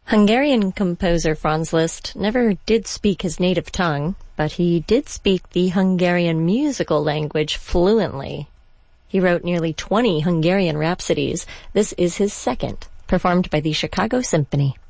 Hungarian composer Franz Liszt never did speak his native tongue, but he did speak the Hungarian musical language fluently. He wrote nearly 20 Hungarian rhapsodies. This is his second, performed by the Chicago Symphony.